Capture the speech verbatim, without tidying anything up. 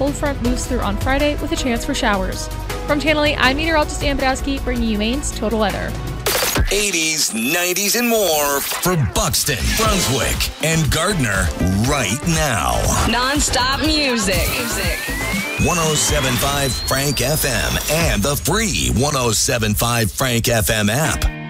cold front moves through on Friday with a chance for showers. From Channel eight, I'm meteorologist Ann Badowski, bringing you Maine's total weather. eighties, nineties, and more for Buxton, Brunswick, and Gardner right now. Non-stop music. one oh seven point five Frank F M and the free one oh seven point five Frank F M app.